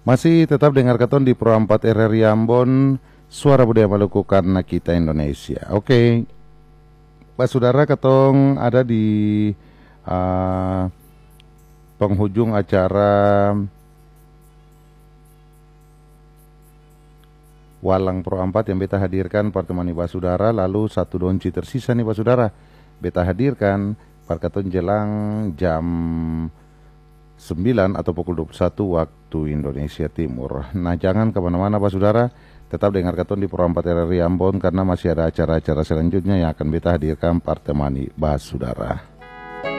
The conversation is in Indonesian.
Masih tetap dengar katon di Pro 4 RRI Ambon, Suara Budaya Maluku karena kita Indonesia. Oke, Pak Saudara, katong ada di uh, penghujung acara Walang Pro 4 yang beta hadirkan pertemuan Pak Saudara. Lalu satu donci tersisa nih Pak Saudara, beta hadirkan perkaton jelang jam 9 atau pukul 21 waktu Indonesia Timur. Nah, jangan kemana-mana Pak Saudara, tetap dengar katon di Pro 4 RRI Ambon karena masih ada acara-acara selanjutnya yang akan beta hadirkan pertemani Pak Saudara.